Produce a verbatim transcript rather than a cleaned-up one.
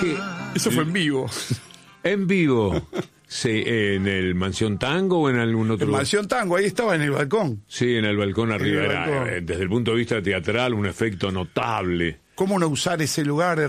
que... Eso fue en vivo. En vivo. Sí, ¿en el Mansión Tango o en algún otro En lugar? Mansión Tango, ahí estaba en el balcón. Sí, en el balcón arriba. el Era, balcón. eh, desde el punto de vista teatral, un efecto notable. ¿Cómo no usar ese lugar